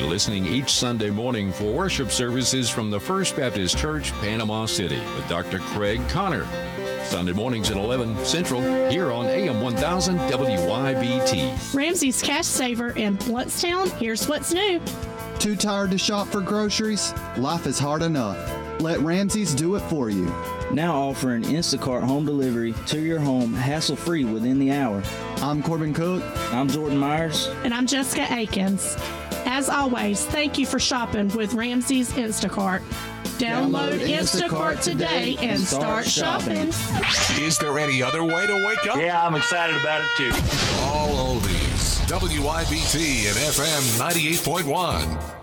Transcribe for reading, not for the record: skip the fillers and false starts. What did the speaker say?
listening each Sunday morning for worship services from the First Baptist Church, Panama City, with Dr. Craig Connor. Sunday mornings at 11 Central, here on AM 1000 WYBT. Ramsey's Cash Saver in Bluntstown. Here's what's new. Too tired to shop for groceries? Life is hard enough. Let Ramsey's do it for you. Now offering Instacart home delivery to your home hassle-free within the hour. I'm Corbin Cook. I'm Jordan Myers. And I'm Jessica Akins. As always, thank you for shopping with Ramsey's Instacart. Download Instacart today and start shopping. Is there any other way to wake up? Yeah, I'm excited about it too. All oldies. WYBT and FM 98.1.